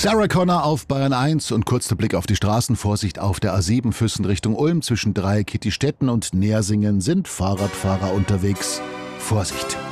Sarah Connor auf Bayern 1 und kurzer Blick auf die Straßen. Vorsicht auf der A7 Füssen Richtung Ulm. Zwischen Dreieck, Kittistetten und Nersingen sind Fahrradfahrer unterwegs. Vorsicht!